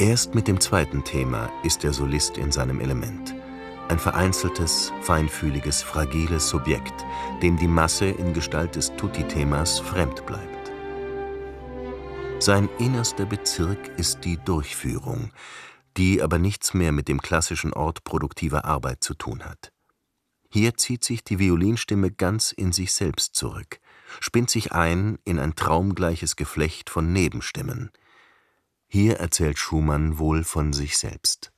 Erst mit dem zweiten Thema ist der Solist in seinem Element. Ein vereinzeltes, feinfühliges, fragiles Subjekt, dem die Masse in Gestalt des Tutti-Themas fremd bleibt. Sein innerster Bezirk ist die Durchführung, die aber nichts mehr mit dem klassischen Ort produktiver Arbeit zu tun hat. Hier zieht sich die Violinstimme ganz in sich selbst zurück, spinnt sich ein in ein traumgleiches Geflecht von Nebenstimmen. Hier erzählt Schumann wohl von sich selbst.